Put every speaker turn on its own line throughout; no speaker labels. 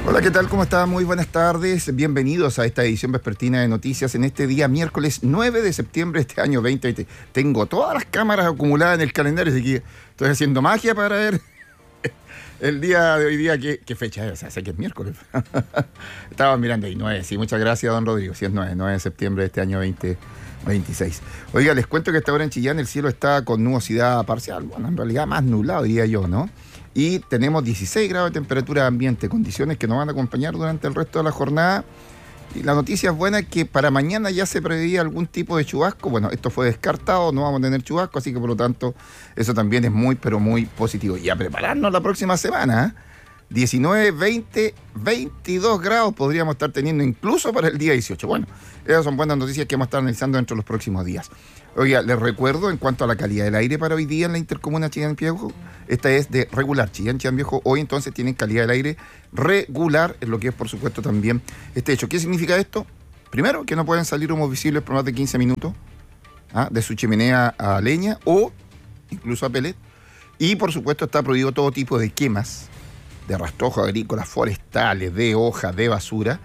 Hola, ¿qué tal? ¿Cómo está? Muy buenas tardes. Bienvenidos a esta edición vespertina de noticias en este día miércoles 9 de septiembre de este año 2020. Tengo todas las cámaras acumuladas en el calendario, así que estoy haciendo magia para ver el día de hoy día. ¿Qué fecha es? O sea, sé que es miércoles. Estaba mirando ahí, 9. Sí, muchas gracias, don Rodrigo. Sí, es 9 de septiembre de este año 2026. Oiga, les cuento que esta hora en Chillán el cielo está con nubosidad parcial. Bueno, en realidad más nublado, diría yo, ¿no? Y tenemos 16 grados de temperatura ambiente, condiciones que nos van a acompañar durante el resto de la jornada. Y la noticia es buena, que para mañana ya se preveía algún tipo de chubasco. Bueno, esto fue descartado, no vamos a tener chubasco, así que por lo tanto eso también es muy, pero muy positivo. Y a prepararnos la próxima semana, 19, 20, 22 grados podríamos estar teniendo incluso para el día 18. Bueno, esas son buenas noticias que vamos a estar analizando dentro de los próximos días. Oiga, les recuerdo en cuanto a la calidad del aire para hoy día en la intercomuna Chillán Viejo, esta es de regular. Chillán Viejo hoy entonces tienen calidad del aire regular, en lo que es por supuesto también este hecho. ¿Qué significa esto? Primero, que no pueden salir humos visibles por más de 15 minutos de su chimenea a leña o incluso a pellet. Y por supuesto está prohibido todo tipo de quemas de rastrojos agrícolas, forestales, de hoja, de basura.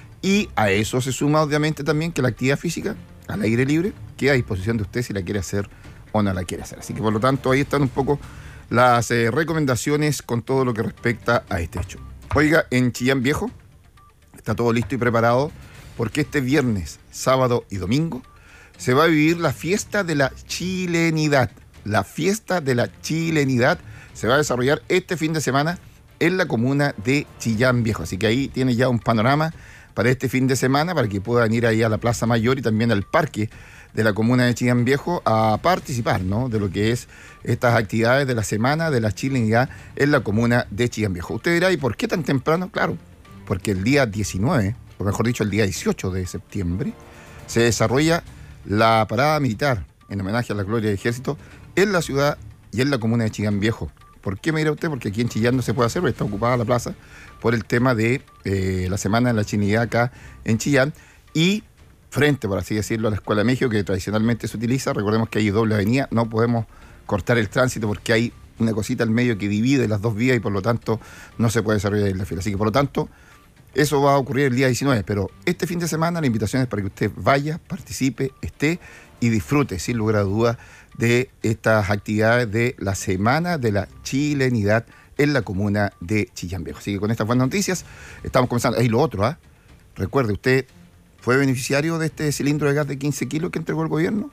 Y a eso se suma obviamente también que la actividad física al aire libre queda a disposición de usted si la quiere hacer o no la quiere hacer. Así que por lo tanto ahí están un poco las recomendaciones con todo lo que respecta a este hecho. Oiga, en Chillán Viejo está todo listo y preparado porque este viernes, sábado y domingo se va a vivir la fiesta de la chilenidad. La fiesta de la chilenidad se va a desarrollar este fin de semana en la comuna de Chillán Viejo. Así que ahí tiene ya un panorama para este fin de semana, para que puedan ir ahí a la Plaza Mayor y también al parque de la comuna de Chillán Viejo a participar, ¿no?, de lo que es estas actividades de la semana de la chilenidad en la comuna de Chillán Viejo. Usted dirá, ¿y por qué tan temprano? Claro, porque el día 19, o mejor dicho, el día 18 de septiembre, se desarrolla la parada militar en homenaje a la gloria del ejército en la ciudad y en la comuna de Chillán Viejo. ¿Por qué me dirá usted? Porque aquí en Chillán no se puede hacer, porque está ocupada la plaza por el tema de la Semana de la Chilenidad acá en Chillán, y frente, por así decirlo, a la Escuela de México, que tradicionalmente se utiliza. Recordemos que hay doble avenida, no podemos cortar el tránsito porque hay una cosita al medio que divide las dos vías y por lo tanto no se puede desarrollar la fila. Así que por lo tanto eso va a ocurrir el día 19, pero este fin de semana la invitación es para que usted vaya, participe, esté y disfrute sin lugar a dudas de estas actividades de la Semana de la Chilenidad en la comuna de Chillán Viejo. Así que con estas buenas noticias estamos comenzando. Ahí lo otro, recuerde, usted fue beneficiario de este cilindro de gas de 15 kilos que entregó el gobierno.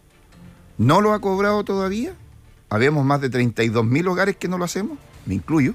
¿No lo ha cobrado todavía? Habemos más de 32.000 hogares que no lo hacemos, me incluyo.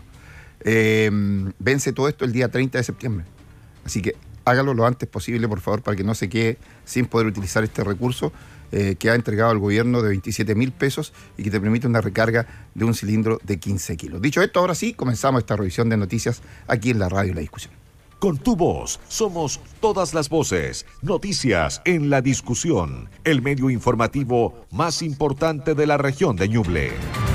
Vence todo esto el día 30 de septiembre. Así que hágalo lo antes posible, por favor, para que no se quede sin poder utilizar este recurso que ha entregado el gobierno de 27.000 pesos y que te permite una recarga de un cilindro de 15 kilos. Dicho esto, ahora sí, comenzamos esta revisión de noticias aquí en la radio La Discusión.
Con tu voz, somos todas las voces. Noticias en La Discusión, el medio informativo más importante de la región de Ñuble.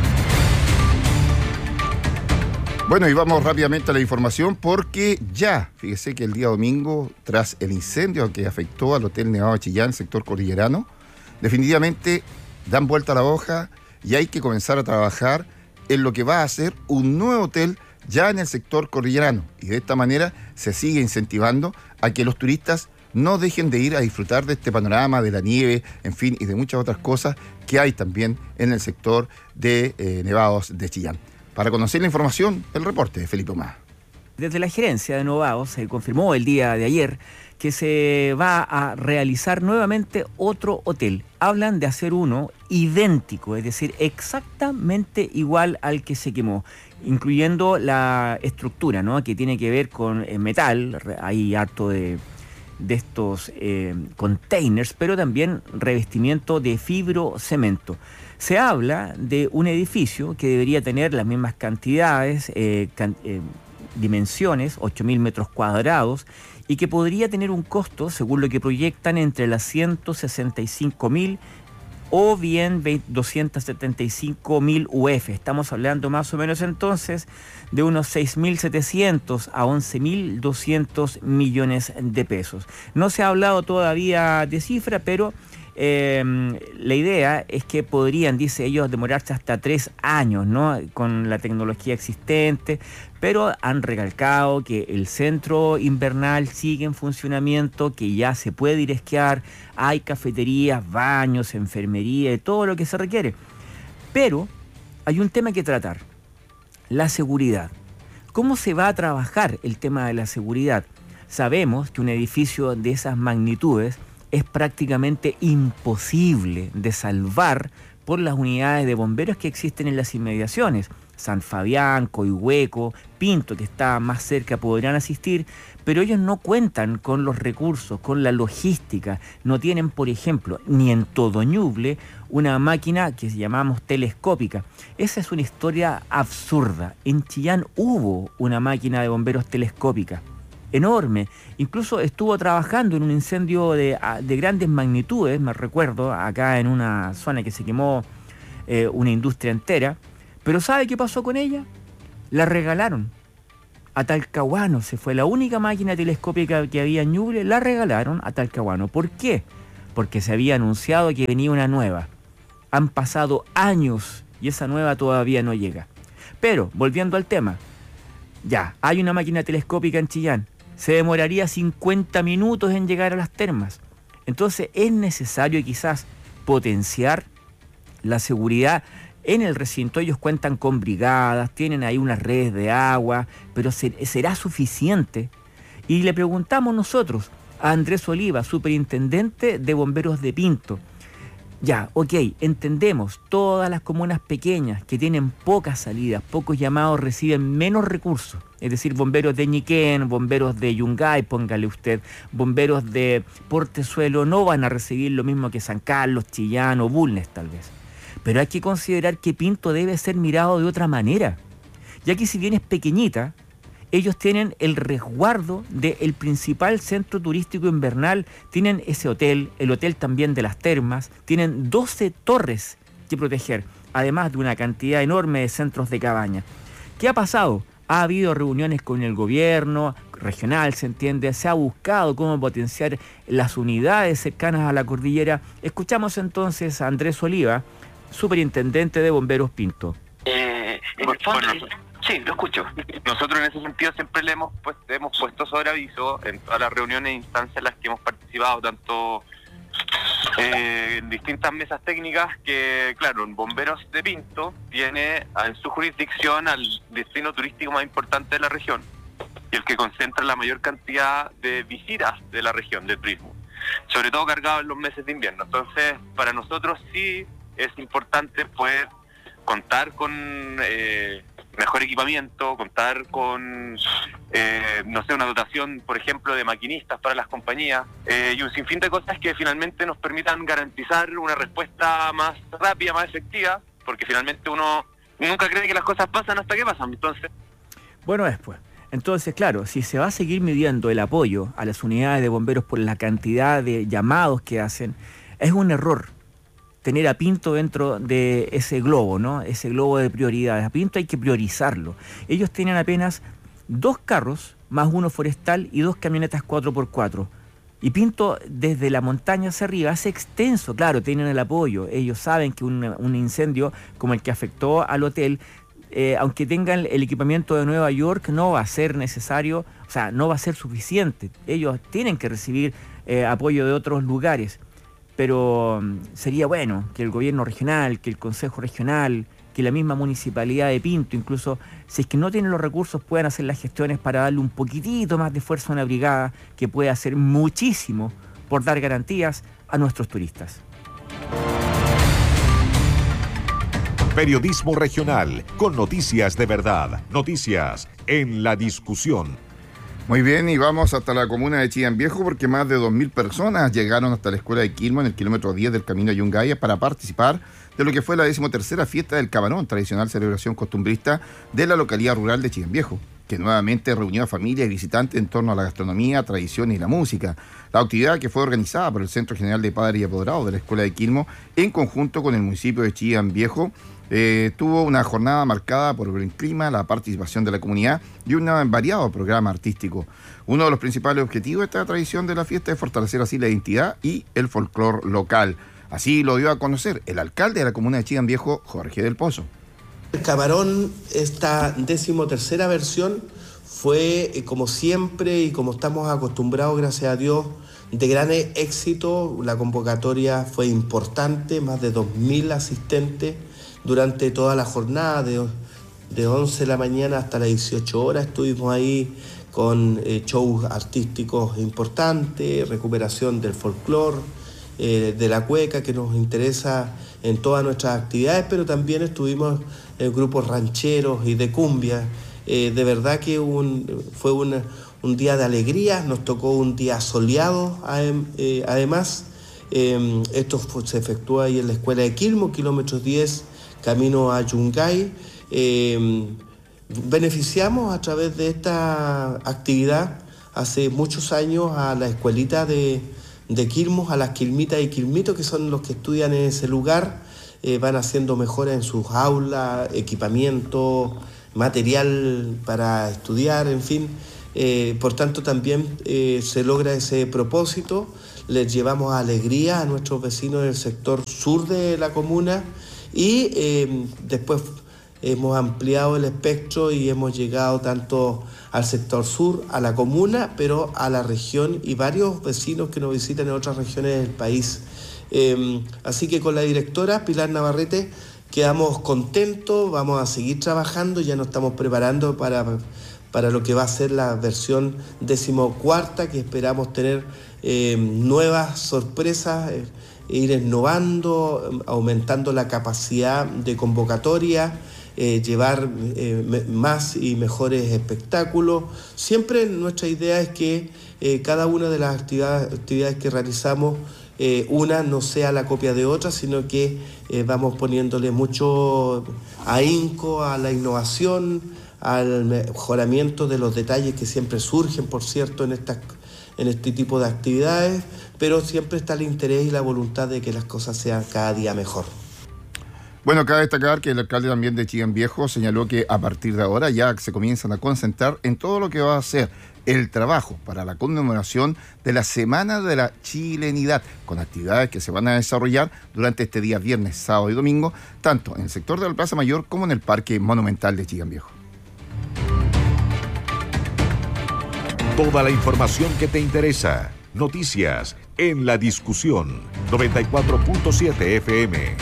Bueno, y vamos rápidamente a la información porque ya, fíjese que el día domingo, tras el incendio que afectó al Hotel Nevado de Chillán, sector cordillerano, definitivamente dan vuelta a la hoja y hay que comenzar a trabajar en lo que va a ser un nuevo hotel ya en el sector cordillerano. Y de esta manera se sigue incentivando a que los turistas no dejen de ir a disfrutar de este panorama, de la nieve, en fin, y de muchas otras cosas que hay también en el sector de Nevados de Chillán. Para conocer la información, el reporte de Felipe Omar.
Desde la gerencia de Nevados se confirmó el día de ayer que se va a realizar nuevamente otro hotel. Hablan de hacer uno idéntico, es decir, exactamente igual al que se quemó, incluyendo la estructura, ¿no?, que tiene que ver con metal. Hay harto de estos containers, pero también revestimiento de fibrocemento. Se habla de un edificio que debería tener las mismas cantidades, dimensiones, 8.000 metros cuadrados, y que podría tener un costo, según lo que proyectan, entre las 165.000 o bien 275.000 UF. Estamos hablando más o menos entonces de unos 6.700 a 11.200 millones de pesos. No se ha hablado todavía de cifra, pero La idea es que podrían, dice ellos, demorarse hasta 3 años, ¿no?, con la tecnología existente, pero han recalcado que el centro invernal sigue en funcionamiento, que ya se puede ir a esquiar, hay cafeterías, baños, enfermería y todo lo que se requiere. Pero hay un tema que tratar, la seguridad. ¿Cómo se va a trabajar el tema de la seguridad? Sabemos que un edificio de esas magnitudes es prácticamente imposible de salvar por las unidades de bomberos que existen en las inmediaciones. San Fabián, Coihueco, Pinto, que está más cerca, podrán asistir, pero ellos no cuentan con los recursos, con la logística. No tienen, por ejemplo, ni en todo Ñuble, una máquina que llamamos telescópica. Esa es una historia absurda. En Chillán hubo una máquina de bomberos telescópica enorme, incluso estuvo trabajando en un incendio de grandes magnitudes, me recuerdo, acá en una zona que se quemó una industria entera, pero ¿sabe qué pasó con ella? La regalaron a Talcahuano, se fue la única máquina telescópica que había en Ñuble, la regalaron a Talcahuano. ¿Por qué? Porque se había anunciado que venía una nueva. Han pasado años y esa nueva todavía no llega. Pero, volviendo al tema, ya, hay una máquina telescópica en Chillán, se demoraría 50 minutos en llegar a las termas. Entonces es necesario quizás potenciar la seguridad en el recinto. Ellos cuentan con brigadas, tienen ahí unas redes de agua, pero ¿será suficiente? Y le preguntamos nosotros a Andrés Oliva, superintendente de Bomberos de Pinto. Ya, ok, entendemos, todas las comunas pequeñas que tienen pocas salidas, pocos llamados, reciben menos recursos. Es decir, bomberos de Ñiquén, bomberos de Yungay, póngale usted, bomberos de Portezuelo, no van a recibir lo mismo que San Carlos, Chillán o Bulnes tal vez. Pero hay que considerar que Pinto debe ser mirado de otra manera, ya que si bien es pequeñita, ellos tienen el resguardo del principal centro turístico invernal, tienen ese hotel, el hotel también de las termas, tienen 12 torres que proteger, además de una cantidad enorme de centros de cabaña. ¿Qué ha pasado? Ha habido reuniones con el gobierno regional, se entiende, se ha buscado cómo potenciar las unidades cercanas a la cordillera. Escuchamos entonces a Andrés Oliva, superintendente de Bomberos Pinto.
Sí, lo escucho. Nosotros en ese sentido siempre le hemos puesto sobre aviso en todas las reuniones e instancias en las que hemos participado, tanto en distintas mesas técnicas, que claro, en Bomberos de Pinto tiene en su jurisdicción al destino turístico más importante de la región y el que concentra la mayor cantidad de visitas de la región, del turismo, sobre todo cargado en los meses de invierno. Entonces, para nosotros sí es importante poder contar con mejor equipamiento, contar con, una dotación, por ejemplo, de maquinistas para las compañías, y un sinfín de cosas que finalmente nos permitan garantizar una respuesta más rápida, más efectiva, porque finalmente uno nunca cree que las cosas pasan hasta que pasan.
Bueno, después. Entonces, claro, si se va a seguir midiendo el apoyo a las unidades de bomberos por la cantidad de llamados que hacen, es un error tener a Pinto dentro de ese globo, ¿no? Ese globo de prioridades. A Pinto hay que priorizarlo. Ellos tienen apenas 2 carros, más uno forestal y 2 camionetas 4x4. Y Pinto, desde la montaña hacia arriba, es extenso. Claro, tienen el apoyo. Ellos saben que un incendio como el que afectó al hotel, aunque tengan el equipamiento de Nueva York, no va a ser necesario, o sea, no va a ser suficiente. Ellos tienen que recibir apoyo de otros lugares. Pero sería bueno que el gobierno regional, que el consejo regional, que la misma municipalidad de Pinto, incluso si es que no tienen los recursos, puedan hacer las gestiones para darle un poquitito más de fuerza a una brigada que puede hacer muchísimo por dar garantías a nuestros turistas.
Periodismo regional con noticias de verdad, noticias en la discusión.
Muy bien, y vamos hasta la comuna de Chillán Viejo porque más de 2.000 personas llegaron hasta la escuela de Quilmo en el kilómetro 10 del camino a Yungay para participar de lo que fue la 13ª fiesta del Cabanón, tradicional celebración costumbrista de la localidad rural de Chillán Viejo. que nuevamente reunió a familias y visitantes en torno a la gastronomía, tradiciones y la música. La actividad, que fue organizada por el Centro General de Padres y Apoderados de la Escuela de Quilmes, en conjunto con el municipio de Chillán Viejo, tuvo una jornada marcada por el buen clima, la participación de la comunidad y un variado programa artístico. Uno de los principales objetivos de esta tradición de la fiesta es fortalecer así la identidad y el folclore local. Así lo dio a conocer el alcalde de la comuna de Chillán Viejo, Jorge del Pozo.
El camarón, esta 13ª versión, fue como siempre y como estamos acostumbrados, gracias a Dios, de gran éxito. La convocatoria fue importante, más de 2.000 asistentes durante toda la jornada, de 11 de la mañana hasta las 18 horas. Estuvimos ahí con shows artísticos importantes, recuperación del folclore, de la cueca, que nos interesa en todas nuestras actividades, pero también estuvimos en grupos rancheros y de cumbia. De verdad que fue un día de alegría, nos tocó un día soleado además. Esto se efectuó ahí en la escuela de Quilmes, kilómetro 10, camino a Yungay. Beneficiamos a través de esta actividad hace muchos años a la escuelita de Quilmes, a las quilmitas y quilmitos, que son los que estudian en ese lugar. Van haciendo mejoras en sus aulas, equipamiento, material para estudiar, en fin. Por tanto, también se logra ese propósito. Les llevamos alegría a nuestros vecinos del sector sur de la comuna y después hemos ampliado el espectro y hemos llegado tanto al sector sur, a la comuna, pero a la región y varios vecinos que nos visitan en otras regiones del país. Así que con la directora Pilar Navarrete quedamos contentos, vamos a seguir trabajando, ya nos estamos preparando para lo que va a ser la versión 14ª, que esperamos tener nuevas sorpresas, ir innovando, aumentando la capacidad de convocatoria, llevar más y mejores espectáculos. Siempre nuestra idea es que cada una de las actividades que realizamos, una no sea la copia de otra, sino que vamos poniéndole mucho ahínco a la innovación, al mejoramiento de los detalles que siempre surgen, por cierto, en este tipo de actividades, pero siempre está el interés y la voluntad de que las cosas sean cada día mejor.
Bueno, cabe destacar que el alcalde también de Chillán Viejo señaló que a partir de ahora ya se comienzan a concentrar en todo lo que va a ser el trabajo para la conmemoración de la Semana de la Chilenidad, con actividades que se van a desarrollar durante este día viernes, sábado y domingo, tanto en el sector de la Plaza Mayor como en el Parque Monumental de Chillán Viejo.
Toda la información que te interesa. Noticias en La Discusión. 94.7 FM.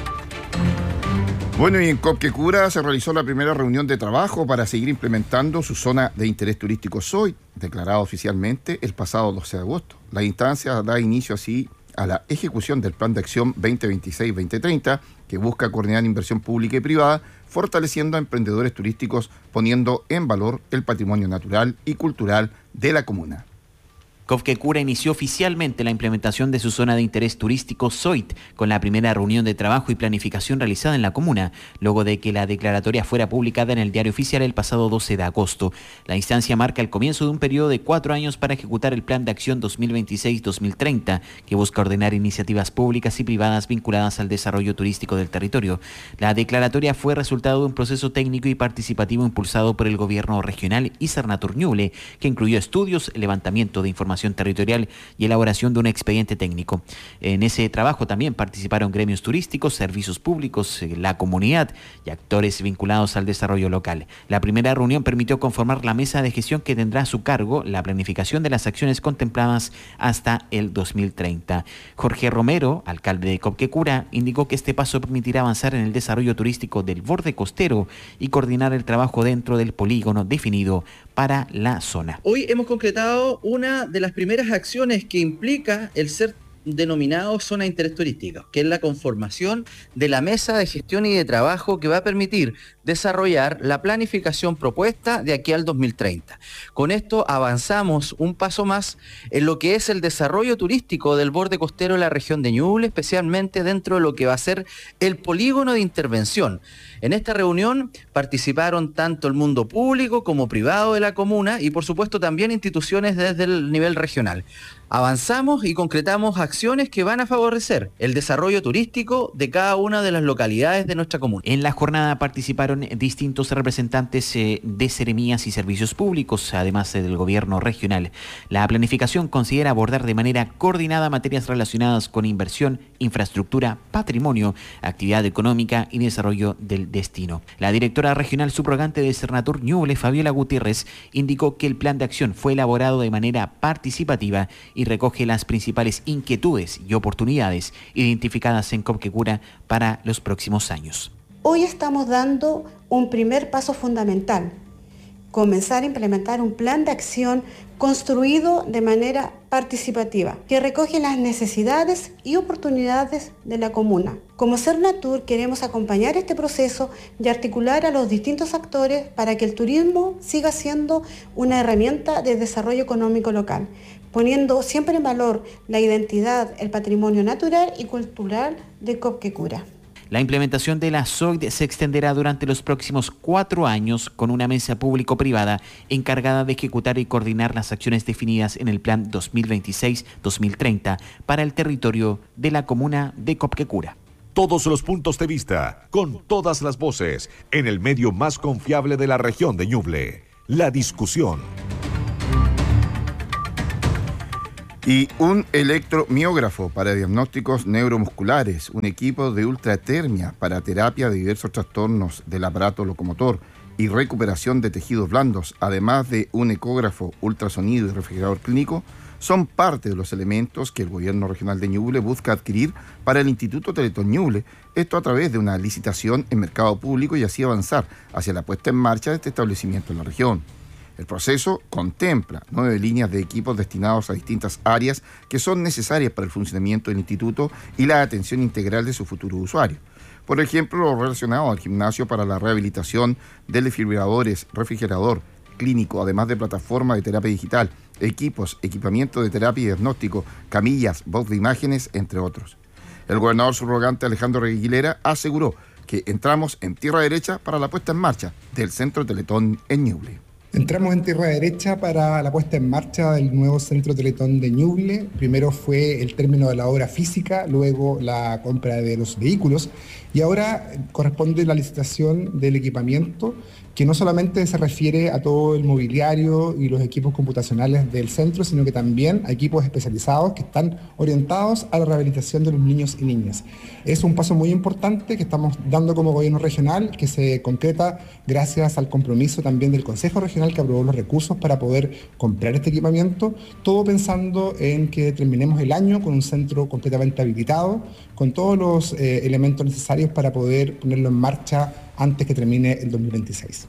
Bueno, y en Copquecura se realizó la primera reunión de trabajo para seguir implementando su zona de interés turístico SOIT, declarada oficialmente el pasado 12 de agosto. La instancia da inicio así a la ejecución del Plan de Acción 2026-2030, que busca coordinar inversión pública y privada, fortaleciendo a emprendedores turísticos, poniendo en valor el patrimonio natural y cultural de la comuna.
Copquecura inició oficialmente la implementación de su zona de interés turístico SOIT con la primera reunión de trabajo y planificación realizada en la comuna, luego de que la declaratoria fuera publicada en el Diario Oficial el pasado 12 de agosto. La instancia marca el comienzo de un periodo de 4 años para ejecutar el Plan de Acción 2026-2030, que busca ordenar iniciativas públicas y privadas vinculadas al desarrollo turístico del territorio. La declaratoria fue resultado de un proceso técnico y participativo impulsado por el gobierno regional y Cernatur Ñuble, que incluyó estudios, levantamiento de información territorial y elaboración de un expediente técnico. En ese trabajo también participaron gremios turísticos, servicios públicos, la comunidad y actores vinculados al desarrollo local. La primera reunión permitió conformar la mesa de gestión que tendrá a su cargo la planificación de las acciones contempladas hasta el 2030. Jorge Romero, alcalde de Copquecura, indicó que este paso permitirá avanzar en el desarrollo turístico del borde costero y coordinar el trabajo dentro del polígono definido para la zona.
Hoy hemos concretado una de las primeras acciones que implica el ser denominado zona de interés turístico, que es la conformación de la mesa de gestión y de trabajo que va a permitir desarrollar la planificación propuesta de aquí al 2030. Con esto avanzamos un paso más en lo que es el desarrollo turístico del borde costero de la región de Ñuble, especialmente dentro de lo que va a ser el polígono de intervención. En esta reunión participaron tanto el mundo público como privado de la comuna y por supuesto también instituciones desde el nivel regional. Avanzamos y concretamos acciones que van a favorecer el desarrollo turístico de cada una de las localidades de nuestra comuna.
En la jornada participaron distintos representantes de Seremías y servicios públicos, además del gobierno regional. La planificación considera abordar de manera coordinada materias relacionadas con inversión, infraestructura, patrimonio, actividad económica y desarrollo del destino. La directora regional subrogante de Cernatur Ñuble, Fabiola Gutiérrez, indicó que el plan de acción fue elaborado de manera participativa y recoge las principales inquietudes y oportunidades identificadas en Copquecura para los próximos años.
Hoy estamos dando un primer paso fundamental, comenzar a implementar un plan de acción construido de manera participativa, que recoge las necesidades y oportunidades de la comuna. Como Cernatur queremos acompañar este proceso y articular a los distintos actores para que el turismo siga siendo una herramienta de desarrollo económico local, poniendo siempre en valor la identidad, el patrimonio natural y cultural de Copquecura.
La implementación de la SOIT se extenderá durante los próximos 4 años con una mesa público-privada encargada de ejecutar y coordinar las acciones definidas en el Plan 2026-2030 para el territorio de la comuna de Copquecura.
Todos los puntos de vista, con todas las voces, en el medio más confiable de la región de Ñuble. La discusión.
Y un electromiógrafo para diagnósticos neuromusculares, un equipo de ultratermia para terapia de diversos trastornos del aparato locomotor y recuperación de tejidos blandos, además de un ecógrafo, ultrasonido y refrigerador clínico, son parte de los elementos que el gobierno regional de Ñuble busca adquirir para el Instituto Teletón Ñuble, esto a través de una licitación en mercado público y así avanzar hacia la puesta en marcha de este establecimiento en la región. El proceso contempla 9 líneas de equipos destinados a distintas áreas que son necesarias para el funcionamiento del instituto y la atención integral de su futuro usuario. Por ejemplo, lo relacionado al gimnasio para la rehabilitación de desfibriladores, refrigerador clínico, además de plataforma de terapia digital, equipos, equipamiento de terapia y diagnóstico, camillas, voz de imágenes, entre otros. El gobernador subrogante Alejandro Reguilera aseguró que entramos en tierra derecha para la puesta en marcha del Centro Teletón en Ñuble.
Entramos en tierra derecha para la puesta en marcha del nuevo Centro Teletón de Ñuble. Primero fue el término de la obra física, luego la compra de los vehículos y ahora corresponde la licitación del equipamiento, que no solamente se refiere a todo el mobiliario y los equipos computacionales del centro, sino que también a equipos especializados que están orientados a la rehabilitación de los niños y niñas. Es un paso muy importante que estamos dando como gobierno regional, que se concreta gracias al compromiso también del Consejo Regional que aprobó los recursos para poder comprar este equipamiento, todo pensando en que terminemos el año con un centro completamente habilitado, con todos los elementos necesarios para poder ponerlo en marcha antes que termine el 2026.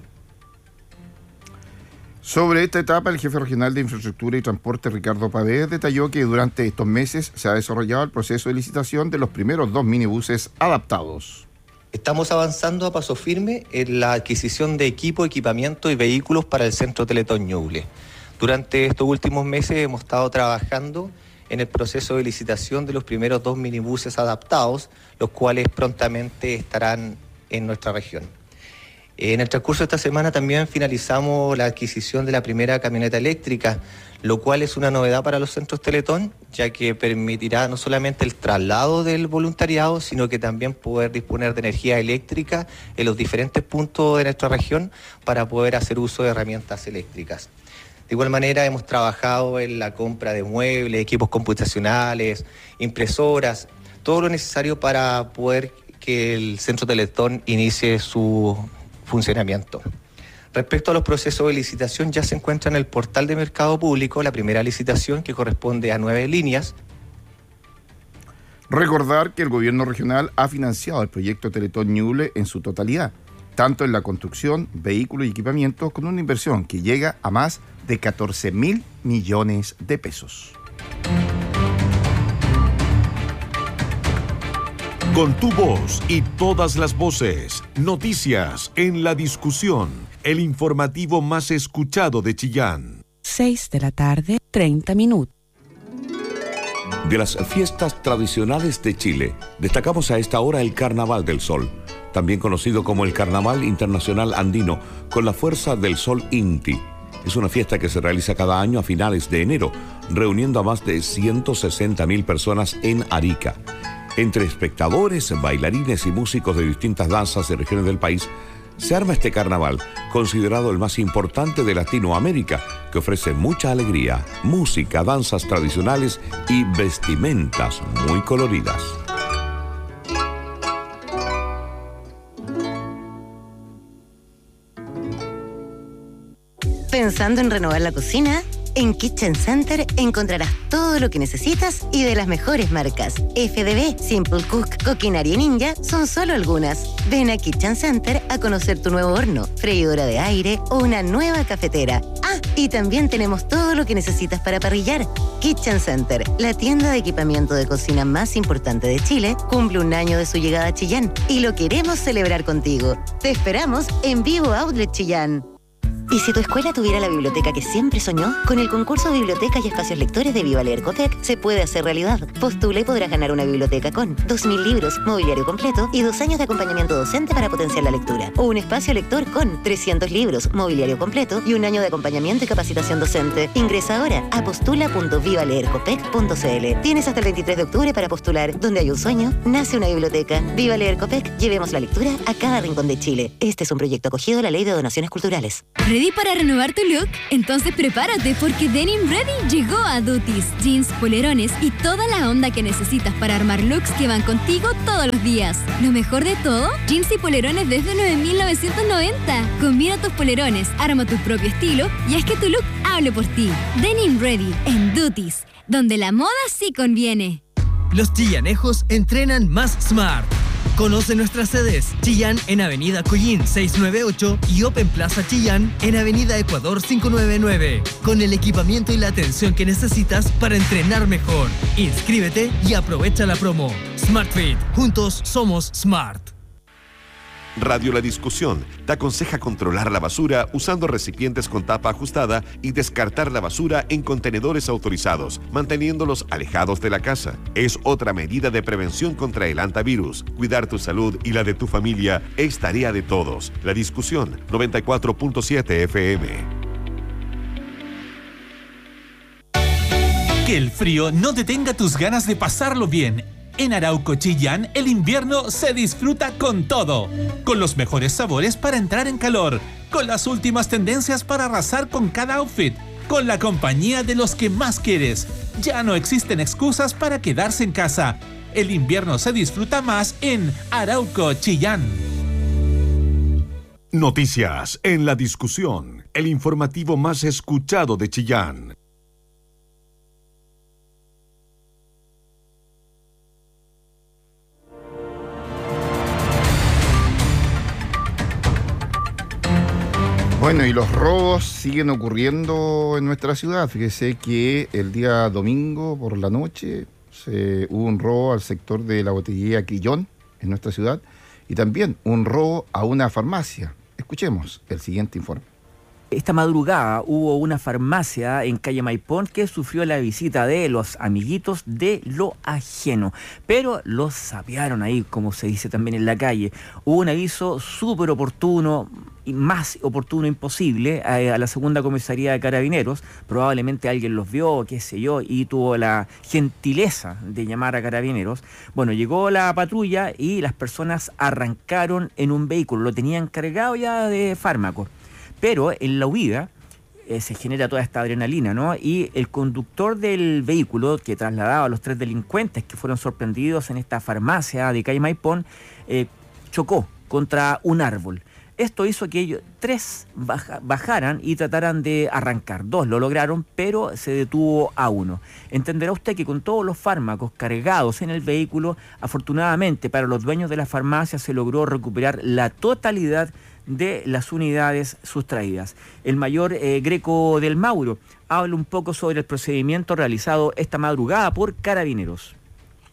Sobre esta etapa, el jefe regional de Infraestructura y Transporte, Ricardo Pavés, detalló que durante estos meses se ha desarrollado el proceso de licitación de los primeros 2 minibuses adaptados.
Estamos avanzando a paso firme en la adquisición de equipo, equipamiento y vehículos para el Centro Teletón Ñuble. Durante estos últimos meses hemos estado trabajando en el proceso de licitación de los primeros 2 minibuses adaptados, los cuales prontamente estarán en nuestra región. En el transcurso de esta semana también finalizamos la adquisición de la primera camioneta eléctrica, lo cual es una novedad para los centros Teletón, ya que permitirá no solamente el traslado del voluntariado, sino que también poder disponer de energía eléctrica en los diferentes puntos de nuestra región para poder hacer uso de herramientas eléctricas. De igual manera hemos trabajado en la compra de muebles, equipos computacionales, impresoras, todo lo necesario para poder que el Centro Teletón inicie su funcionamiento. Respecto a los procesos de licitación, ya se encuentra en el portal de mercado público la primera licitación, que corresponde a 9 líneas.
Recordar que el gobierno regional ha financiado el proyecto Teletón Ñuble en su totalidad, tanto en la construcción, vehículos y equipamiento, con una inversión que llega a más de 14.000 millones de pesos.
Con tu voz y todas las voces. Noticias en la discusión. El informativo más escuchado de Chillán.
6:30 p.m.
De las fiestas tradicionales de Chile, destacamos a esta hora el Carnaval del Sol, también conocido como el Carnaval Internacional Andino, con la fuerza del Sol Inti. Es una fiesta que se realiza cada año a finales de enero, reuniendo a más de 160.000 personas en Arica. Entre espectadores, bailarines y músicos de distintas danzas y regiones del país, se arma este carnaval, considerado el más importante de Latinoamérica, que ofrece mucha alegría, música, danzas tradicionales y vestimentas muy coloridas.
¿Pensando en renovar la cocina? En Kitchen Center encontrarás todo lo que necesitas y de las mejores marcas. FDB, Simple Cook, Coquinaria y Ninja son solo algunas. Ven a Kitchen Center a conocer tu nuevo horno, freidora de aire o una nueva cafetera. Ah, y también tenemos todo lo que necesitas para parrillar. Kitchen Center, la tienda de equipamiento de cocina más importante de Chile, cumple 1 año de su llegada a Chillán y lo queremos celebrar contigo. Te esperamos en Vivo Outlet Chillán. ¿Y si tu escuela tuviera la biblioteca que siempre soñó? Con el concurso Bibliotecas y Espacios Lectores de Viva Leer Copec se puede hacer realidad. Postula y podrás ganar una biblioteca con 2.000 libros, mobiliario completo y 2 años de acompañamiento docente para potenciar la lectura. O un espacio lector con 300 libros, mobiliario completo y 1 año de acompañamiento y capacitación docente. Ingresa ahora a postula.vivaleercopec.cl. Tienes hasta el 23 de octubre para postular. Donde hay un sueño, nace una biblioteca. Viva Leer Copec, llevemos la lectura a cada rincón de Chile. Este es un proyecto acogido a la Ley de Donaciones Culturales.
¿Ready para renovar tu look? Entonces prepárate porque Denim Ready llegó a Duties. Jeans, polerones y toda la onda que necesitas para armar looks que van contigo todos los días. Lo mejor de todo, jeans y polerones desde 9.990. Combina tus polerones, arma tu propio estilo y haz que tu look hable por ti. Denim Ready en Duties, donde la moda sí conviene.
Los chillanejos entrenan más smart. Conoce nuestras sedes: Chillán en Avenida Collín 698 y Open Plaza Chillán en Avenida Ecuador 599, con el equipamiento y la atención que necesitas para entrenar mejor. Inscríbete y aprovecha la promo. SmartFit, juntos somos smart.
Radio La Discusión te aconseja controlar la basura usando recipientes con tapa ajustada y descartar la basura en contenedores autorizados, manteniéndolos alejados de la casa. Es otra medida de prevención contra el hantavirus. Cuidar tu salud y la de tu familia es tarea de todos. La Discusión, 94.7 FM.
Que el frío no detenga tus ganas de pasarlo bien. En Arauco Chillán, el invierno se disfruta con todo. Con los mejores sabores para entrar en calor. Con las últimas tendencias para arrasar con cada outfit. Con la compañía de los que más quieres. Ya no existen excusas para quedarse en casa. El invierno se disfruta más en Arauco Chillán.
Noticias en la discusión. El informativo más escuchado de Chillán.
Bueno, y los robos siguen ocurriendo en nuestra ciudad. Fíjese que el día domingo por la noche hubo un robo al sector de la botillería Quillón en nuestra ciudad y también un robo a una farmacia. Escuchemos el siguiente informe.
Esta madrugada hubo una farmacia en calle Maipón que sufrió la visita de los amiguitos de lo ajeno, pero los sapearon ahí, como se dice también en la calle. Hubo un aviso súper oportuno, y más oportuno imposible, a la segunda comisaría de Carabineros. Probablemente alguien los vio, qué sé yo, y tuvo la gentileza de llamar a Carabineros. Bueno, llegó la patrulla y las personas arrancaron en un vehículo, lo tenían cargado ya de fármacos. Pero en la huida se genera toda esta adrenalina, ¿no? Y el conductor del vehículo que trasladaba a los 3 delincuentes que fueron sorprendidos en esta farmacia de calle Maipón, chocó contra un árbol. Esto hizo que ellos 3 bajaran y trataran de arrancar. 2 lo lograron, pero se detuvo a 1. Entenderá usted que con todos los fármacos cargados en el vehículo, afortunadamente para los dueños de la farmacia se logró recuperar la totalidad de las unidades sustraídas. El mayor Greco del Mauro habla un poco sobre el procedimiento realizado esta madrugada por Carabineros.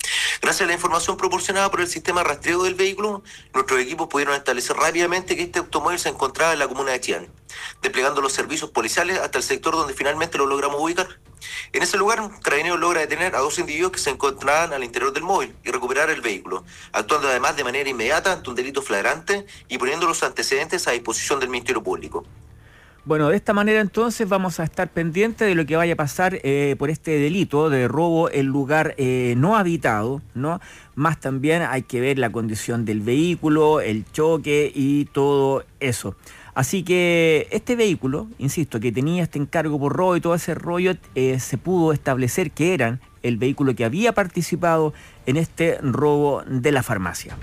Gracias a la información proporcionada por el sistema de rastreo del vehículo, nuestros equipos pudieron establecer rápidamente que este automóvil se encontraba en la comuna de Chillán, desplegando los servicios policiales hasta el sector donde finalmente lo logramos ubicar. En ese lugar, Carabineros logra detener a 2 individuos que se encontraban al interior del móvil y recuperar el vehículo, actuando además de manera inmediata ante un delito flagrante y poniendo los antecedentes a disposición del Ministerio Público.
Bueno, de esta manera entonces vamos a estar pendientes de lo que vaya a pasar por este delito de robo en lugar no habitado, ¿no? Más también hay que ver la condición del vehículo, el choque y todo eso. Así que este vehículo, insisto, que tenía este encargo por robo y todo ese rollo, se pudo establecer que eran el vehículo que había participado en este robo de la farmacia.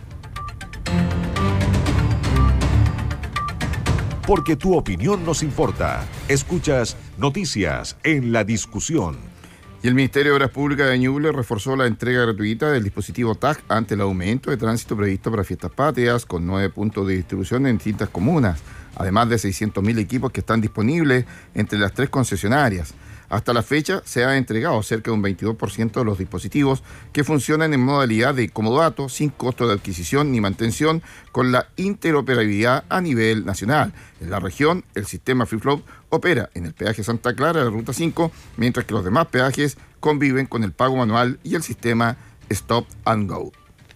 Porque tu opinión nos importa. Escuchas Noticias en la Discusión.
Y el Ministerio de Obras Públicas de Ñuble reforzó la entrega gratuita del dispositivo TAG ante el aumento de tránsito previsto para fiestas patrias, con 9 puntos de distribución en distintas comunas, además de 600.000 equipos que están disponibles entre las 3 concesionarias. Hasta la fecha se ha entregado cerca de un 22% de los dispositivos que funcionan en modalidad de comodato, sin costo de adquisición ni mantención, con la interoperabilidad a nivel nacional. En la región, el sistema Free Flow opera en el peaje Santa Clara de la Ruta 5, mientras que los demás peajes conviven con el pago manual y el sistema Stop and Go.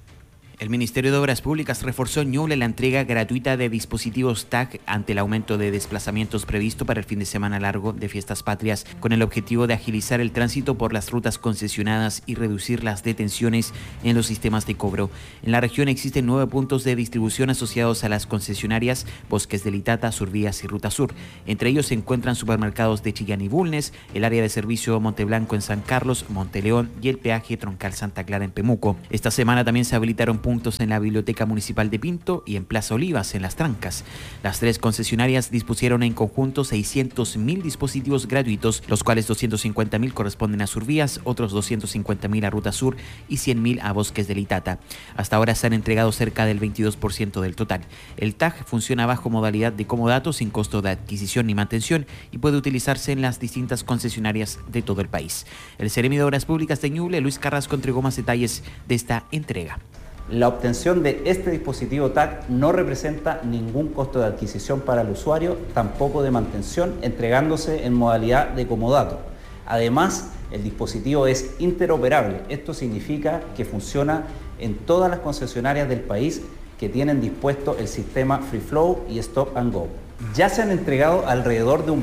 El Ministerio de Obras Públicas reforzó en Ñuble la entrega gratuita de dispositivos TAG ante el aumento de desplazamientos previsto para el fin de semana largo de fiestas patrias, con el objetivo de agilizar el tránsito por las rutas concesionadas y reducir las detenciones en los sistemas de cobro. En la región existen 9 puntos de distribución asociados a las concesionarias Bosques del Itata, Survías y Ruta Sur. Entre ellos se encuentran supermercados de Chillán y Bulnes, el área de servicio Monteblanco en San Carlos, Monteleón y el peaje Troncal Santa Clara en Pemuco. Esta semana también se habilitaron puntos en la Biblioteca Municipal de Pinto y en Plaza Olivas, en Las Trancas. Las 3 concesionarias dispusieron en conjunto 600.000 dispositivos gratuitos, los cuales 250.000 corresponden a Survías, otros 250.000 a Ruta Sur y 100.000 a Bosques del Itata. Hasta ahora se han entregado cerca del 22% del total. El TAG funciona bajo modalidad de comodato, sin costo de adquisición ni mantención, y puede utilizarse en las distintas concesionarias de todo el país. El Seremi de Obras Públicas de Ñuble, Luis Carrasco, entregó más detalles de esta entrega.
La obtención de este dispositivo TAG no representa ningún costo de adquisición para el usuario, tampoco de mantención, entregándose en modalidad de comodato. Además, el dispositivo es interoperable. Esto significa que funciona en todas las concesionarias del país que tienen dispuesto el sistema Free Flow y Stop and Go. Ya se han entregado alrededor de un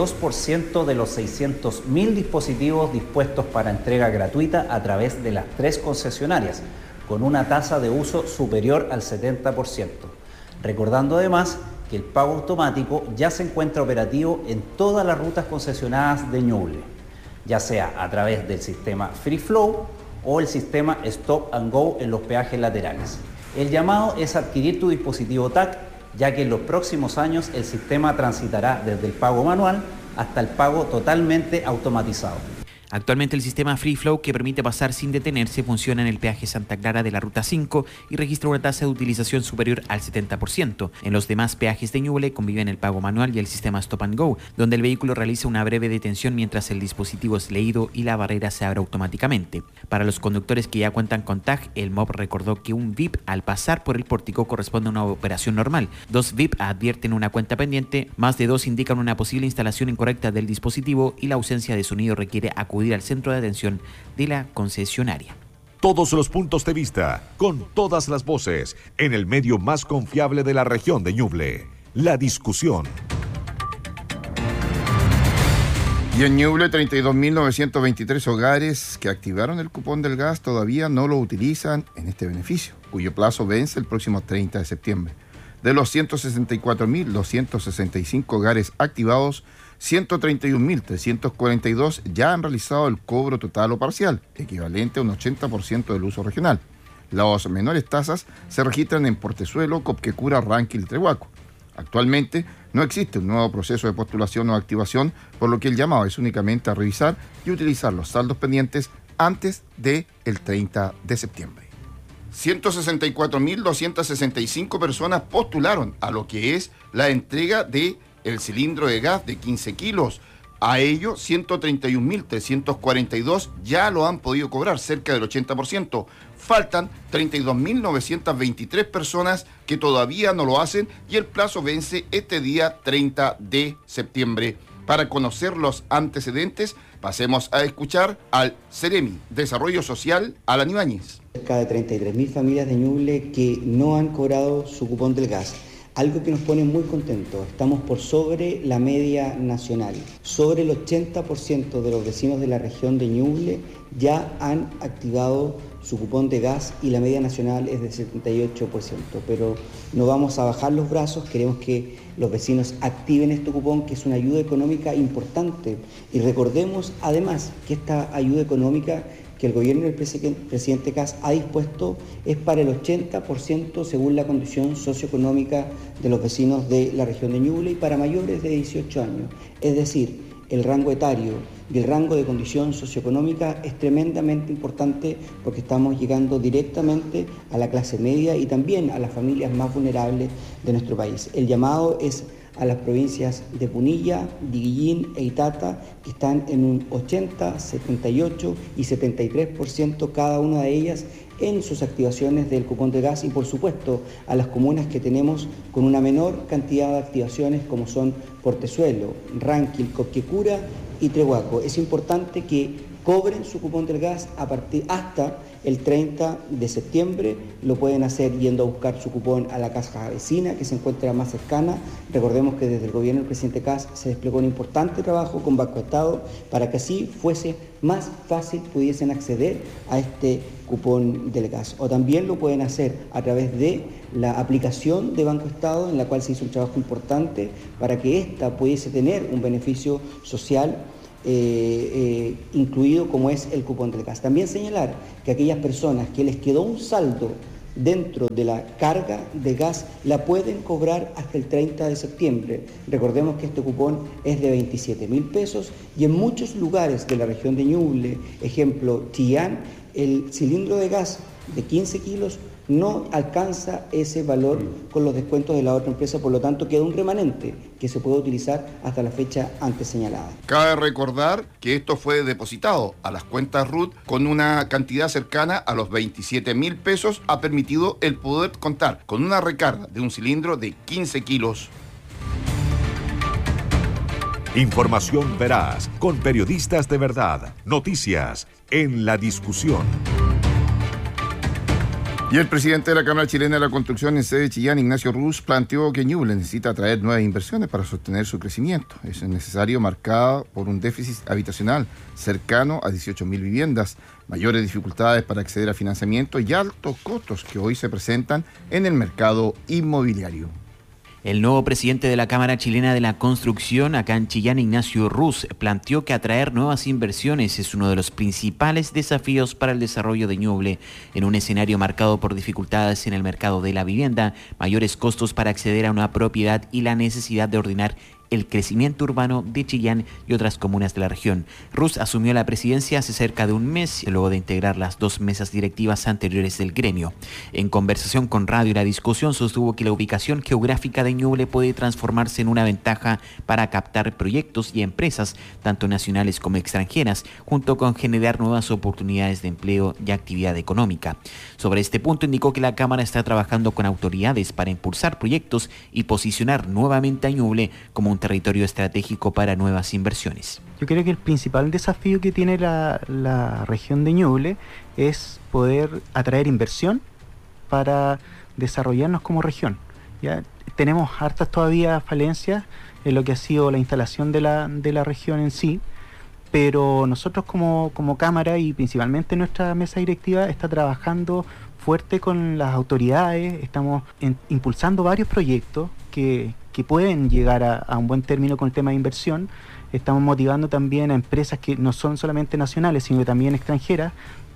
22% de los 600.000 dispositivos dispuestos para entrega gratuita a través de las 3 concesionarias, con una tasa de uso superior al 70%. Recordando además que el pago automático ya se encuentra operativo en todas las rutas concesionadas de Ñuble, ya sea a través del sistema Free Flow o el sistema Stop and Go en los peajes laterales. El llamado es adquirir tu dispositivo TAG, ya que en los próximos años el sistema transitará desde el pago manual hasta el pago totalmente automatizado.
Actualmente el sistema Free Flow, que permite pasar sin detenerse, funciona en el peaje Santa Clara de la Ruta 5 y registra una tasa de utilización superior al 70%. En los demás peajes de Ñuble conviven el pago manual y el sistema Stop and Go, donde el vehículo realiza una breve detención mientras el dispositivo es leído y la barrera se abre automáticamente. Para los conductores que ya cuentan con TAG, el MOB recordó que un VIP al pasar por el pórtico corresponde a una operación normal. 2 VIP advierten una cuenta pendiente, más de 2 indican una posible instalación incorrecta del dispositivo y la ausencia de sonido requiere acudir al centro de atención de la concesionaria.
Todos los puntos de vista, con todas las voces, en el medio más confiable de la región de Ñuble. La Discusión.
Y en Ñuble, 32.923 hogares que activaron el cupón del gas todavía no lo utilizan en este beneficio, cuyo plazo vence el próximo 30 de septiembre. De los 164.265 hogares activados, 131.342 ya han realizado el cobro total o parcial, equivalente a un 80% del uso regional. Las menores tasas se registran en Portezuelo, Copquecura, Ranquil y Trehuaco. Actualmente no existe un nuevo proceso de postulación o activación, por lo que el llamado es únicamente a revisar y utilizar los saldos pendientes antes del 30 de septiembre. 164.265 personas postularon a lo que es la entrega de el cilindro de gas de 15 kilos A ello, 131.342 ya lo han podido cobrar, cerca del 80%. Faltan 32.923 personas que todavía no lo hacen y el plazo vence este día 30 de septiembre. Para conocer los antecedentes, pasemos a escuchar al Ceremi Desarrollo Social, Alan Ibáñez.
Cerca de 33.000 familias de Ñuble que no han cobrado su cupón del gas. Algo que nos pone muy contentos, estamos por sobre la media nacional. Sobre el 80% de los vecinos de la región de Ñuble ya han activado su cupón de gas y la media nacional es de 78%. Pero no vamos a bajar los brazos, queremos que los vecinos activen este cupón, que es una ayuda económica importante. Y recordemos además que esta ayuda económica que el gobierno del presidente Kast ha dispuesto es para el 80% según la condición socioeconómica de los vecinos de la región de Ñuble y para mayores de 18 años. Es decir, el rango etario y el rango de condición socioeconómica es tremendamente importante porque estamos llegando directamente a la clase media y también a las familias más vulnerables de nuestro país. El llamado es a las provincias de Punilla, Diguillín e Itata, que están en un 80, 78 y 73% cada una de ellas en sus activaciones del cupón de gas y por supuesto a las comunas que tenemos con una menor cantidad de activaciones como son Portezuelo, Ranquil, Copquecura y Trehuaco. Es importante que cobren su cupón del gas hasta el 30 de septiembre. Lo pueden hacer yendo a buscar su cupón a la casa vecina que se encuentra más cercana. Recordemos que desde el gobierno del presidente Kast se desplegó un importante trabajo con Banco Estado para que así fuese más fácil pudiesen acceder a este cupón del gas. O también lo pueden hacer a través de la aplicación de Banco Estado, en la cual se hizo un trabajo importante para que ésta pudiese tener un beneficio social incluido como es el cupón del gas. También señalar que aquellas personas que les quedó un saldo dentro de la carga de gas la pueden cobrar hasta el 30 de septiembre. Recordemos que este cupón es de 27.000 pesos y en muchos lugares de la región de Ñuble, ejemplo Chillán, el cilindro de gas de 15 kilos no alcanza ese valor con los descuentos de la otra empresa, por lo tanto queda un remanente que se puede utilizar hasta la fecha antes señalada.
Cabe recordar que esto fue depositado a las cuentas RUT con una cantidad cercana a los 27.000 pesos, ha permitido el poder contar con una recarga de un cilindro de 15 kilos.
Información veraz, con periodistas de verdad. Noticias en la discusión.
Y el presidente de la Cámara Chilena de la Construcción en sede de Chillán, Ignacio Ruz, planteó que Ñuble necesita atraer nuevas inversiones para sostener su crecimiento. Eso es necesario, marcado por un déficit habitacional cercano a 18.000 viviendas, mayores dificultades para acceder a financiamiento y altos costos que hoy se presentan en el mercado inmobiliario.
El nuevo presidente de la Cámara Chilena de la Construcción, acá en Chillán, Ignacio Ruz, planteó que atraer nuevas inversiones es uno de los principales desafíos para el desarrollo de Ñuble, en un escenario marcado por dificultades en el mercado de la vivienda, mayores costos para acceder a una propiedad y la necesidad de ordenar el crecimiento urbano de Chillán y otras comunas de la región. Ruz asumió la presidencia hace cerca de un mes, luego de integrar las dos mesas directivas anteriores del gremio. En conversación con Radio La Discusión, sostuvo que la ubicación geográfica de Ñuble puede transformarse en una ventaja para captar proyectos y empresas, tanto nacionales como extranjeras, junto con generar nuevas oportunidades de empleo y actividad económica. Sobre este punto, indicó que la Cámara está trabajando con autoridades para impulsar proyectos y posicionar nuevamente a Ñuble como un territorio estratégico para nuevas inversiones.
Yo creo que el principal desafío que tiene la región de Ñuble es poder atraer inversión para desarrollarnos como región. Ya tenemos hartas todavía falencias en lo que ha sido la instalación de la región en sí, pero nosotros como Cámara y principalmente nuestra mesa directiva está trabajando fuerte con las autoridades, estamos impulsando varios proyectos que pueden llegar a un buen término con el tema de inversión. Estamos motivando también a empresas que no son solamente nacionales, sino también extranjeras,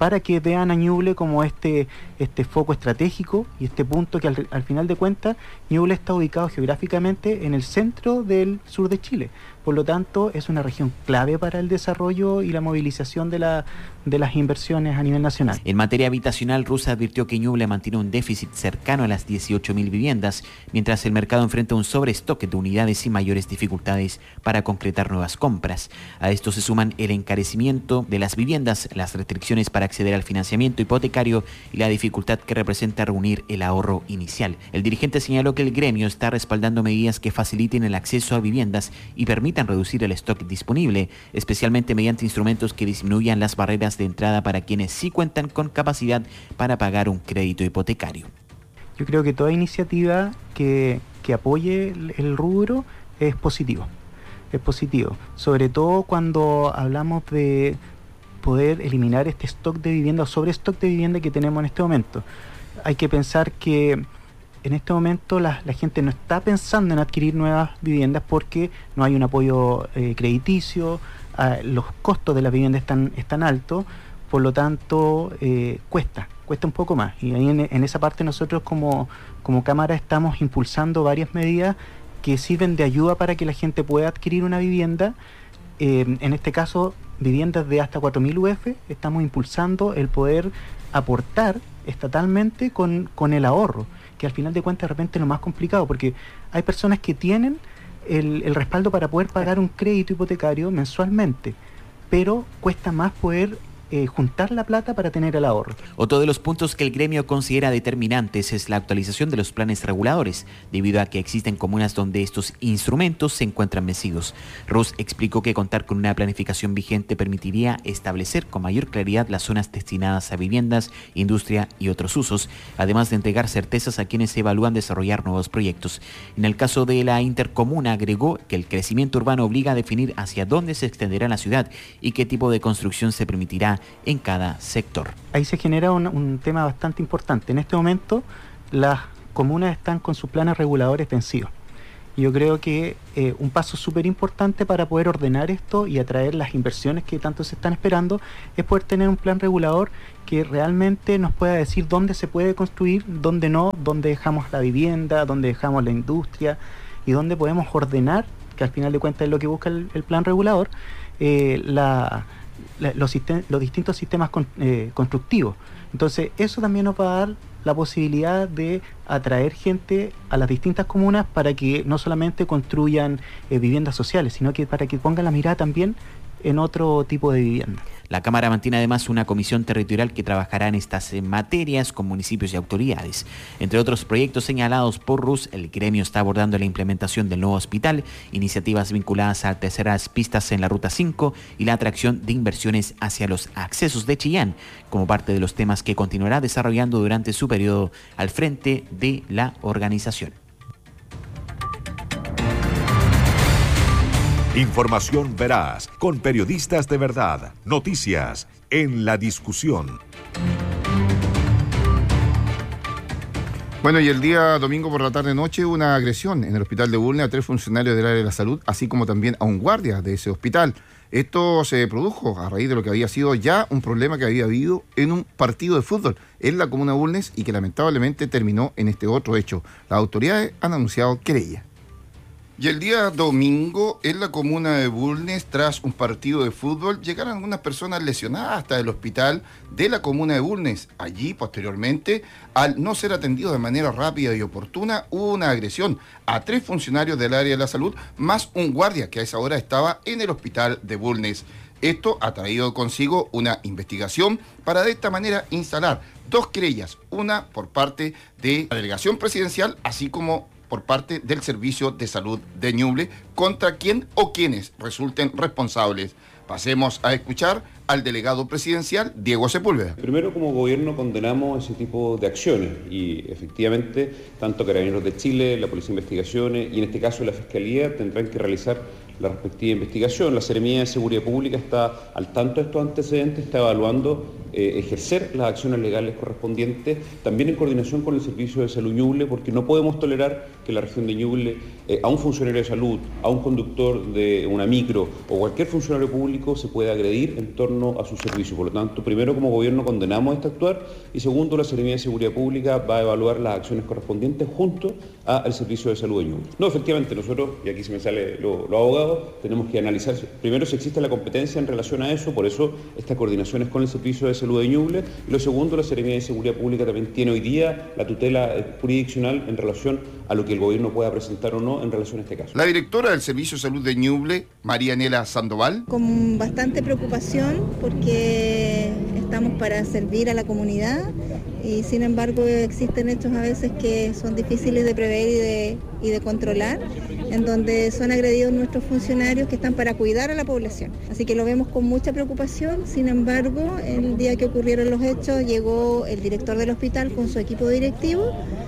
para que vean a Ñuble como este foco estratégico y este punto que al final de cuentas Ñuble está ubicado geográficamente en el centro del sur de Chile. Por lo tanto, es una región clave para el desarrollo y la movilización de las inversiones a nivel nacional.
En materia habitacional, Rus advirtió que Ñuble mantiene un déficit cercano a las 18.000 viviendas, mientras el mercado enfrenta un sobrestock de unidades y mayores dificultades para concretar nuevas compras. A esto se suman el encarecimiento de las viviendas, las restricciones para acceder al financiamiento hipotecario y la dificultad que representa reunir el ahorro inicial. El dirigente señaló que el gremio está respaldando medidas que faciliten el acceso a viviendas y permitan reducir el stock disponible, especialmente mediante instrumentos que disminuyan las barreras de entrada para quienes sí cuentan con capacidad para pagar un crédito hipotecario.
Yo creo que toda iniciativa que apoye el rubro es positivo. Es positivo, sobre todo cuando hablamos de poder eliminar este stock de vivienda o sobrestock de vivienda que tenemos en este momento. Hay que pensar que en este momento la gente no está pensando en adquirir nuevas viviendas porque no hay un apoyo crediticio, los costos de las viviendas están altos, por lo tanto cuesta un poco más. Y ahí en esa parte nosotros como Cámara estamos impulsando varias medidas que sirven de ayuda para que la gente pueda adquirir una vivienda. En este caso, viviendas de hasta 4.000 UF, estamos impulsando el poder aportar estatalmente con el ahorro, que al final de cuentas de repente es lo más complicado, porque hay personas que tienen el respaldo para poder pagar un crédito hipotecario mensualmente, pero cuesta más poder juntar la plata para tener el ahorro.
Otro de los puntos que el gremio considera determinantes es la actualización de los planes reguladores, debido a que existen comunas donde estos instrumentos se encuentran vencidos. Rus explicó que contar con una planificación vigente permitiría establecer con mayor claridad las zonas destinadas a viviendas, industria y otros usos, además de entregar certezas a quienes evalúan desarrollar nuevos proyectos. En el caso de la intercomuna, agregó que el crecimiento urbano obliga a definir hacia dónde se extenderá la ciudad y qué tipo de construcción se permitirá en cada sector.
Ahí se genera un tema bastante importante. En este momento las comunas están con sus planes reguladores vencidos. Yo creo que un paso súper importante para poder ordenar esto y atraer las inversiones que tanto se están esperando es poder tener un plan regulador que realmente nos pueda decir dónde se puede construir, dónde no, dónde dejamos la vivienda, dónde dejamos la industria y dónde podemos ordenar, que al final de cuentas es lo que busca el plan regulador, los distintos sistemas constructivos. Entonces eso también nos va a dar la posibilidad de atraer gente a las distintas comunas para que no solamente construyan viviendas sociales, sino que para que pongan la mirada también en otro tipo de vivienda.
La Cámara mantiene además una comisión territorial que trabajará en estas materias con municipios y autoridades. Entre otros proyectos señalados por Rus, el gremio está abordando la implementación del nuevo hospital, iniciativas vinculadas a terceras pistas en la Ruta 5 y la atracción de inversiones hacia los accesos de Chillán, como parte de los temas que continuará desarrollando durante su periodo al frente de la organización.
Información veraz, con periodistas de verdad. Noticias en la discusión.
Bueno, y el día domingo por la tarde-noche una agresión en el hospital de Bulnes a 3 funcionarios del área de la salud, así como también a un guardia de ese hospital. Esto se produjo a raíz de lo que había sido ya un problema que había habido en un partido de fútbol en la comuna de Bulnes y que lamentablemente terminó en este otro hecho. Las autoridades han anunciado querella. Y el día domingo, en la comuna de Bulnes, tras un partido de fútbol, llegaron algunas personas lesionadas hasta el hospital de la comuna de Bulnes. Allí, posteriormente, al no ser atendidos de manera rápida y oportuna, hubo una agresión a 3 funcionarios del área de la salud, más un guardia que a esa hora estaba en el hospital de Bulnes. Esto ha traído consigo una investigación para de esta manera instalar 2 querellas, una por parte de la delegación presidencial, así como por parte del Servicio de Salud de Ñuble, contra quien o quienes resulten responsables. Pasemos a escuchar al delegado presidencial, Diego Sepúlveda.
Primero, como gobierno condenamos ese tipo de acciones y efectivamente tanto Carabineros de Chile, la Policía de Investigaciones y en este caso la Fiscalía tendrán que realizar la respectiva investigación. La Seremía de Seguridad Pública está al tanto de estos antecedentes, está evaluando ejercer las acciones legales correspondientes, también en coordinación con el Servicio de Salud Ñuble, porque no podemos tolerar que la región de Ñuble, a un funcionario de salud, a un conductor de una micro o cualquier funcionario público se pueda agredir en torno a su servicio. Por lo tanto, primero, como gobierno condenamos este actuar, y segundo, la Seremía de Seguridad Pública va a evaluar las acciones correspondientes junto al Servicio de Salud de Ñuble. No, efectivamente, nosotros, y aquí se me sale los abogados, tenemos que analizar primero si existe la competencia en relación a eso, por eso esta coordinación es con el Servicio de Salud de Ñuble, y lo segundo, la Seremía de Seguridad Pública también tiene hoy día la tutela jurisdiccional en relación a lo que el gobierno pueda presentar o no en relación a este caso.
La directora del Servicio de Salud de Ñuble, María Nela Sandoval.
Con bastante preocupación porque estamos para servir a la comunidad y sin embargo existen hechos a veces que son difíciles de prever y de controlar, en donde son agredidos nuestros funcionarios que están para cuidar a la población. Así que lo vemos con mucha preocupación. Sin embargo, el día que ocurrieron los hechos llegó el director del hospital con su equipo directivo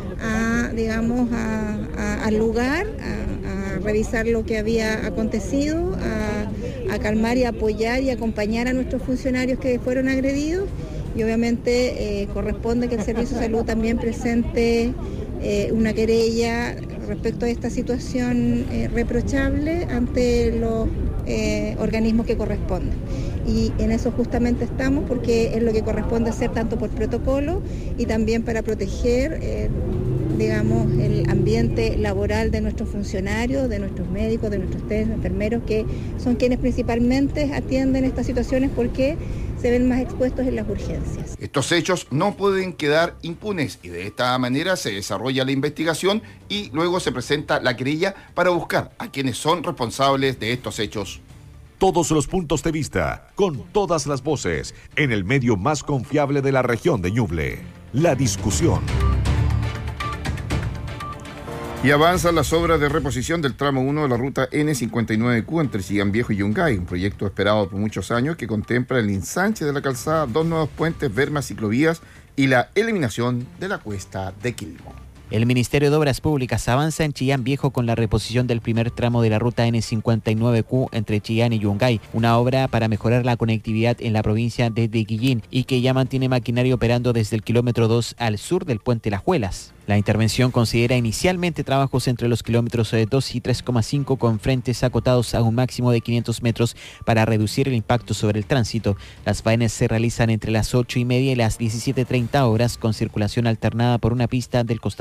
al lugar, a revisar lo que había acontecido, a calmar y apoyar y acompañar a nuestros funcionarios que fueron agredidos, y obviamente corresponde que el Servicio de Salud también presente una querella respecto a esta situación reprochable ante los organismos que corresponden. Y en eso justamente estamos, porque es lo que corresponde hacer tanto por protocolo y también para proteger el ambiente laboral de nuestros funcionarios, de nuestros médicos, de nuestros enfermeros, que son quienes principalmente atienden estas situaciones porque se ven más expuestos en las urgencias.
Estos hechos no pueden quedar impunes y de esta manera se desarrolla la investigación y luego se presenta la querella para buscar a quienes son responsables de estos hechos.
Todos los puntos de vista, con todas las voces, en el medio más confiable de la región de Ñuble. La discusión.
Y avanzan las obras de reposición del tramo 1 de la ruta N59Q entre Chillán Viejo y Yungay, un proyecto esperado por muchos años que contempla el ensanche de la calzada, 2 nuevos puentes, vermas, ciclovías y la eliminación de la cuesta de Quilmo.
El Ministerio de Obras Públicas avanza en Chillán Viejo con la reposición del primer tramo de la ruta N59Q entre Chillán y Yungay, una obra para mejorar la conectividad en la provincia de Dequillín y que ya mantiene maquinaria operando desde el kilómetro 2 al sur del puente Lajuelas. La intervención considera inicialmente trabajos entre los kilómetros 2 y 3,5 con frentes acotados a un máximo de 500 metros para reducir el impacto sobre el tránsito. Las faenas se realizan entre las 8:30 y las 17:30 horas con circulación alternada por una pista del costado